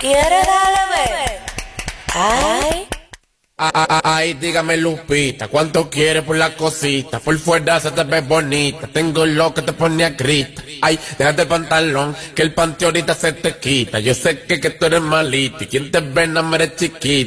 ¿Quieres darle ver? Ay. Ay, dígame Lupita, ¿cuánto quieres por la cosita? Por fuera se te ve bonita, tengo lo que te pone a grita. Ay, déjate el pantalón, que el panty ahorita se te quita. Yo sé que tú eres malita y quien te ve no me eres chiquita.